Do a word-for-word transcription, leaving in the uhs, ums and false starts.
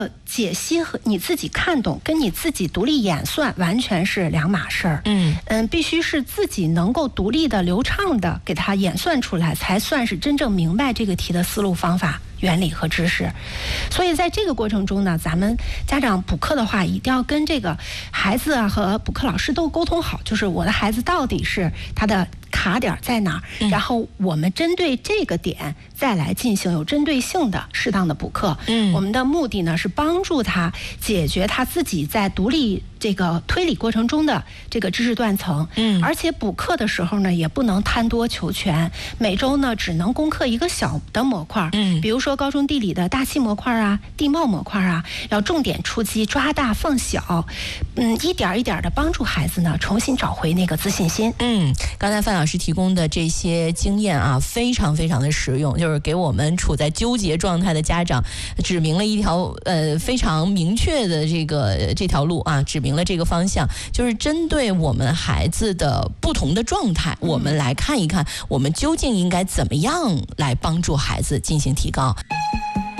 呃，解析和你自己看懂，跟你自己独立演算完全是两码事儿。 嗯嗯，必须是自己能够独立的、流畅的给它演算出来，才算是真正明白这个题的思路、方法、原理和知识。所以在这个过程中呢，咱们家长补课的话，一定要跟这个孩子啊和补课老师都沟通好，就是我的孩子到底是他的卡点在哪儿， 嗯、 然后我们针对这个点再来进行有针对性的适当的补课。 嗯， 我们的目的呢是帮助他解决他自己在独立这个推理过程中的这个知识断层。 嗯， 而且补课的时候呢，也不能贪多求全，每周呢只能攻克一个小的模块。 嗯， 比如说高中地理的大气模块啊、地貌模块啊，要重点出击，抓大放小，嗯，一点一点的帮助孩子呢重新找回那个自信心。 嗯，刚才范老师提供的这些经验啊，非常非常的实用，就是给我们处在纠结状态的家长指明了一条呃非常明确的这个这条路啊，指明了这个方向，就是针对我们孩子的不同的状态，我们来看一看，我们究竟应该怎么样来帮助孩子进行提高。